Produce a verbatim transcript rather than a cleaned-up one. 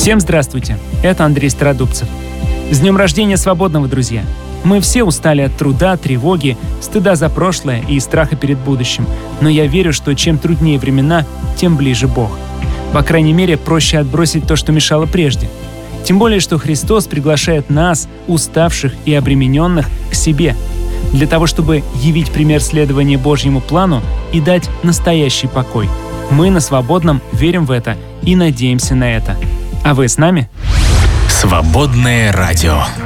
Всем здравствуйте, это Андрей Стародубцев. С днем рождения свободного, друзья! Мы все устали от труда, тревоги, стыда за прошлое и страха перед будущим. Но я верю, что чем труднее времена, тем ближе Бог. По крайней мере, проще отбросить то, что мешало прежде. Тем более, что Христос приглашает нас, уставших и обремененных, к себе, для того, чтобы явить пример следования Божьему плану и дать настоящий покой. Мы на Свободном верим в это и надеемся на это. А вы с нами? Свободное радио.